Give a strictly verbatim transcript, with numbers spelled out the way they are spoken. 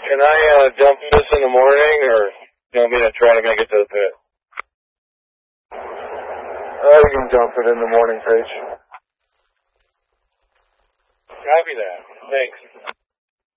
Can I uh, dump this in the morning, or you want me to try to make it to the pit? Uh, you can dump it in the morning, Paige. Copy that. Thanks.